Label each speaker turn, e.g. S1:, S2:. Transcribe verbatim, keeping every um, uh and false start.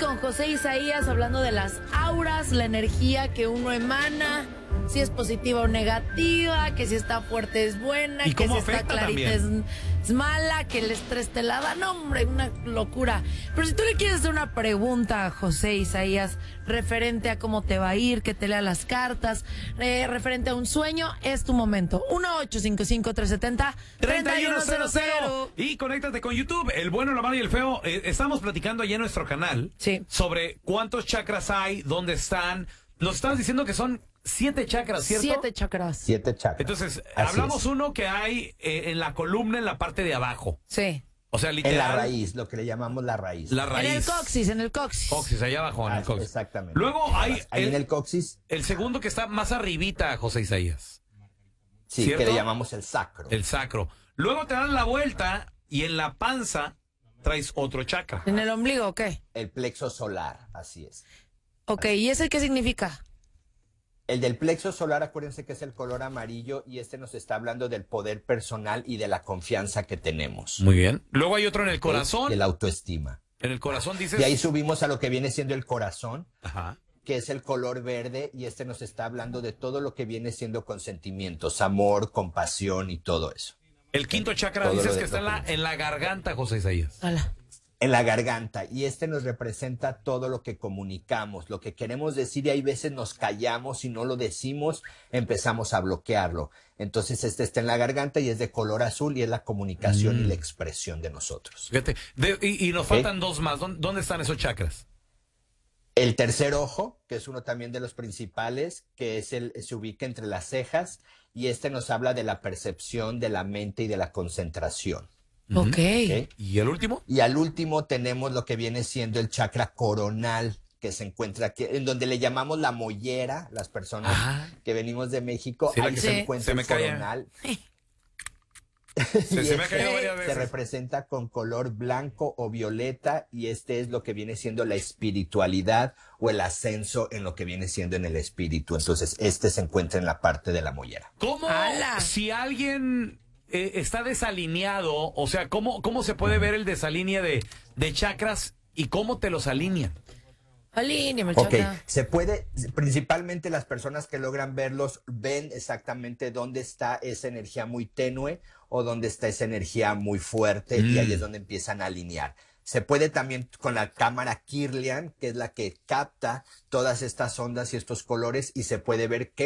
S1: con José Isaías hablando de las auras, la energía que uno emana, si es positiva o negativa, que si está fuerte es buena,
S2: ¿Y
S1: que
S2: cómo
S1: si está
S2: afecta
S1: clarita es,
S2: también?
S1: es mala, que el estrés te la da. No, hombre, una locura. Pero si tú le quieres hacer una pregunta a José Isaías referente a cómo te va a ir, que te lea las cartas, eh, referente a un sueño, es tu momento. uno ocho cinco cinco, tres siete cero, tres uno cero cero.
S2: Y conéctate con YouTube, El Bueno, la Mala y el Feo. Eh, estamos platicando allá en nuestro canal
S1: Sí.
S2: sobre cuántos chakras hay, dónde están. Nos estabas diciendo que son siete chakras, ¿cierto?
S1: Siete chakras.
S3: Siete chakras.
S2: Entonces,
S3: Así
S2: hablamos
S3: es.
S2: uno que hay eh, en la columna, en la parte de abajo.
S1: Sí.
S2: O sea,
S3: En
S2: literal.
S3: la raíz, lo que le llamamos la raíz.
S2: La raíz.
S1: En el coxis, en el coxis.
S2: Coxis, allá abajo en el
S3: Ah,
S2: coxis.
S3: exactamente.
S2: Luego hay
S3: Ahí
S2: el,
S3: en el coxis,
S2: el segundo que está más arribita, José Isaías.
S3: sí,
S2: ¿cierto?
S3: que le llamamos el sacro.
S2: El sacro. Luego te dan la vuelta y en la panza traes otro chakra.
S1: ¿En el ombligo o qué?
S3: El plexo solar, así es.
S1: Ok, ¿y ese qué significa?
S3: El del plexo solar, acuérdense que es el color amarillo y este nos está hablando del poder personal y de la confianza que tenemos.
S2: Muy bien. Luego hay otro en el
S3: ¿Ok?
S2: corazón.
S3: De la autoestima.
S2: En el corazón dices.
S3: De ahí subimos a lo que viene siendo el corazón,
S2: Ajá.
S3: que es el color verde y este nos está hablando de todo lo que viene siendo consentimientos, amor, compasión y todo eso.
S2: El quinto chakra
S3: Todo lo
S2: dices
S3: de
S2: que está en la,
S3: profundidad.
S2: en la garganta, José Isaías.
S1: Ala.
S3: En la garganta, y este nos representa todo lo que comunicamos, lo que queremos decir, y hay veces nos callamos y no lo decimos, empezamos a bloquearlo. Entonces este está en la garganta y es de color azul y es la comunicación
S2: Mm.
S3: y la expresión de nosotros.
S2: Fíjate. De- y, y nos
S3: Ok.
S2: faltan dos más. ¿Dónde, dónde están esos chakras?
S3: El tercer ojo, que es uno también de los principales, que es el, se ubica entre las cejas, y este nos habla de la percepción, de la mente y de la concentración.
S1: Ok.
S3: ¿Ok?
S2: ¿Y el último?
S3: Y al último tenemos lo que viene siendo el chakra coronal, que se encuentra aquí, en donde le llamamos la mollera, las personas
S2: Ah.
S3: que venimos de México,
S2: Sí, la
S3: ahí
S2: que
S3: se
S1: se-
S3: encuentra
S2: se me
S3: el
S2: cae.
S3: coronal.
S2: Se,
S3: Y
S2: se me ha caído
S3: este
S2: varias
S3: se
S2: veces.
S3: representa con color blanco o violeta, y este es lo que viene siendo la espiritualidad o el ascenso en lo que viene siendo en el espíritu. Entonces este se encuentra en la parte de la mollera.
S2: ¿Cómo
S1: ¡Hala!
S2: si alguien eh, está desalineado? O sea, ¿cómo, cómo se puede ver el desalinea de, de chakras y cómo te los alinean?
S1: Alíneame el
S3: Ok,
S1: chakra.
S3: se puede, principalmente las personas que logran verlos ven exactamente dónde está esa energía muy tenue o dónde está esa energía muy fuerte,
S2: Mm.
S3: y ahí es donde empiezan a alinear. Se puede también con la cámara Kirlian, que es la que capta todas estas ondas y estos colores, y se puede ver qué